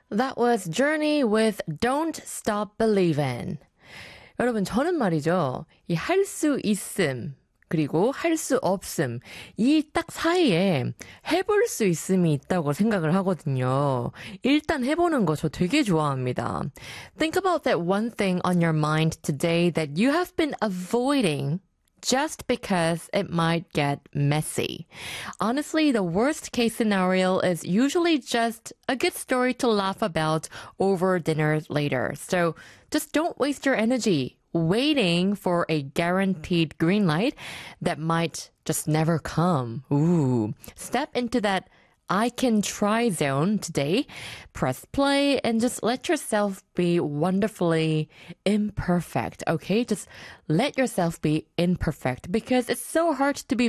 That was Journey with Don't Stop Believin'. 여러분, 저는 말이죠. 이 할 수 있음, 그리고 할 수 없음, 이 딱 사이에 해볼 수 있음이 있다고 생각을 하거든요. 일단 해보는 거 저 되게 좋아합니다. Think about that one thing on your mind today that you have been avoiding just because it might get messy. Honestly, the worst case scenario is usually just a good story to laugh about over dinner later. So just don't waste your energy waiting for a guaranteed green light that might just never come. Ooh. Step into that I can try zone today. Press play and just let yourself be wonderfully imperfect, okay? Just let yourself be imperfect because it's so hard to be